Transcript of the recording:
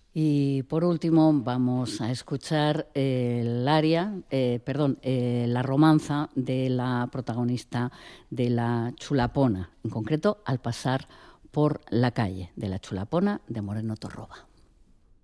Y por último vamos a escuchar la romanza de la protagonista de La Chulapona, en concreto Al pasar por la calle, de La Chulapona de Moreno Torroba.